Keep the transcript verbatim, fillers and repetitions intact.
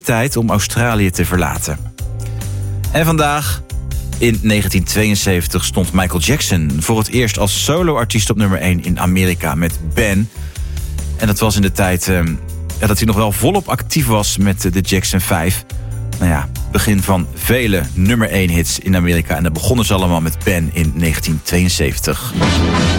tijd om Australië te verlaten. En vandaag, in negentien tweeënzeventig, stond Michael Jackson voor het eerst als solo-artiest op nummer één in Amerika met Ben. En dat was in de tijd uh, dat hij nog wel volop actief was met de Jackson vijf. Nou ja, begin van vele nummer één hits in Amerika. En dat begonnen ze allemaal met Ben in negentien tweeënzeventig.